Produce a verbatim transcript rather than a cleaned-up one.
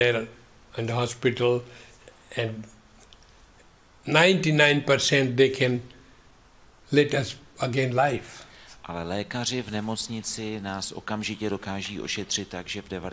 there in the hospital, and ninety-nine percent they can let us again life. Ale lékaři v nemocnici nás okamžitě dokáží ošetřit tak, že v